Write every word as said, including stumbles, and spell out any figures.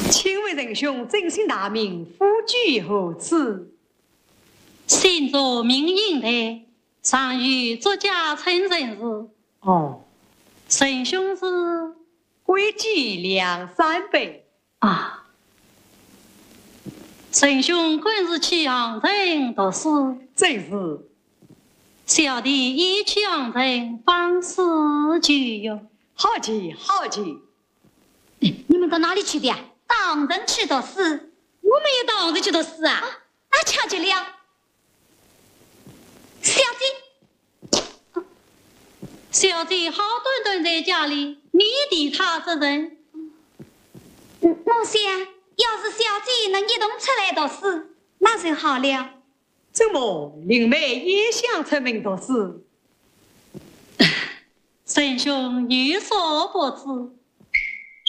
请问仁兄真姓大名，夫居何处？ 姓作明英台，上与作家称人士。 哦， 仁兄是规矩梁山北啊。仁兄本是去阳城读书， 正是。 小弟也去阳城访师聚友。 好极好极。 你们到哪里去的呀？到阳城去读书。我们也到阳城去读书啊。啊，那巧极了。小姐， 小姐好端端在家里，你替他责任。 嗯，我想要是小姐能一同出来读书，那就好了。 怎么灵妹也想出门读书？ 仁兄有所不知，